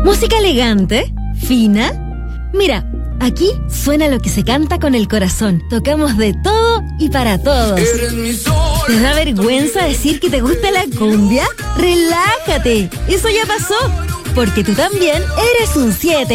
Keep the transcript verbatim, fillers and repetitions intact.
Música elegante, fina. Mira, aquí suena lo que se canta con el corazón. Tocamos de todo y para todos. ¿Te da vergüenza decir que te gusta la cumbia? ¡Relájate! Eso ya pasó, porque tú también eres un siete.